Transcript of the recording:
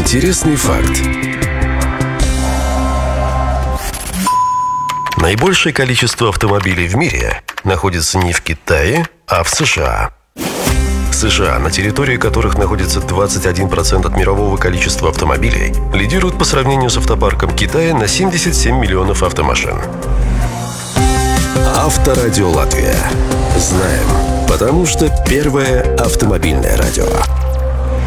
Интересный факт. Наибольшее количество автомобилей в мире находится не в Китае, а в США. США, на территории которых находится 21% от мирового количества автомобилей, лидируют по сравнению с автопарком Китая на 77 миллионов автомашин. Авторадио Латвия. Знаем, потому что первое автомобильное радио.